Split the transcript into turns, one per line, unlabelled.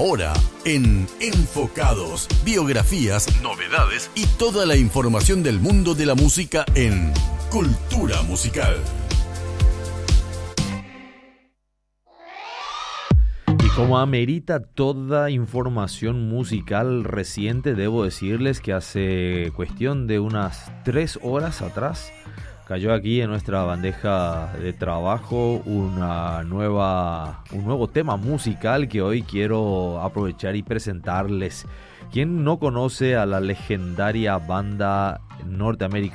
Ahora, en Enfocados, biografías, novedades y toda la información del mundo de la música en Cultura Musical.
Y como amerita toda información musical reciente, debo decirles que hace cuestión de unas 3 horas atrás cayó aquí en nuestra bandeja de trabajo un nuevo tema musical que hoy quiero aprovechar y presentarles. ¿Quién no conoce a la legendaria banda norteamericana